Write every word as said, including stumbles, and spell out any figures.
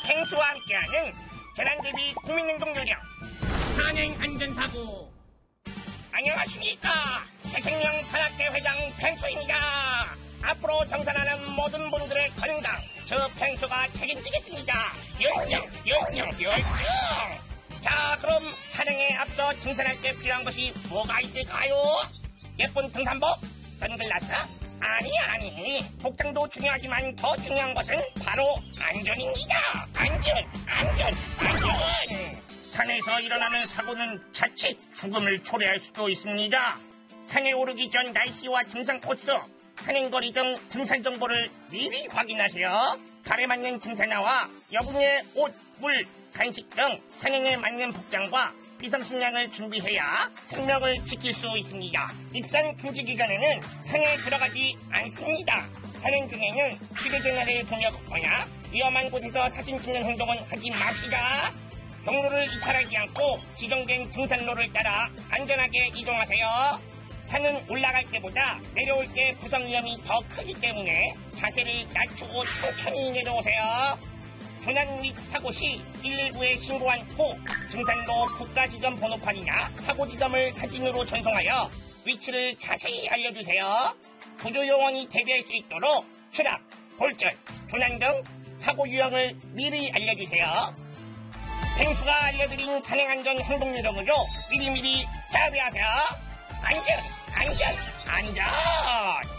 펭수와 함께하는 재난대비 국민행동요령 산행안전사고. 안녕하십니까. 새생명 산악회 회장 펭수입니다. 앞으로 등산하는 모든 분들의 건강 저 펭수가 책임지겠습니다. 열정 열정 열정. 자, 그럼 산행에 앞서 등산할 때 필요한 것이 뭐가 있을까요? 예쁜 등산복? 선글라스? 아니 아니, 복장도 중요하지만 더 중요한 것은 바로 안전입니다. 안전 안전 안전. 산에서 일어나는 사고는 자칫 죽음을 초래할 수도 있습니다. 산에 오르기 전 날씨와 등산 코스, 산행거리 등 등산 정보를 미리 확인하세요. 발에 맞는 등산화와 여분의 옷, 물, 간식 등 산행에 맞는 복장과 비상식량을 준비해야 생명을 지킬 수 있습니다. 입산 금지 기간에는 산에 들어가지 않습니다. 산행 중에는 휴대전화를 돌려 걷거나 위험한 곳에서 사진 찍는 행동은 하지 맙시다. 경로를 이탈하지 않고 지정된 등산로를 따라 안전하게 이동하세요. 산은 올라갈 때보다 내려올 때 부상 위험이 더 크기 때문에 자세를 낮추고 천천히 내려오세요. 조난 및 사고 시 일일구에 신고한 후 등산로 국가지점 번호판이나 사고 지점을 사진으로 전송하여 위치를 자세히 알려주세요. 구조요원이 대비할 수 있도록 추락, 골절, 조난 등 사고 유형을 미리 알려주세요. 펭수가 알려드린 산행안전 행동요령으로 미리미리 대비하세요. 안전, 안전, 안전.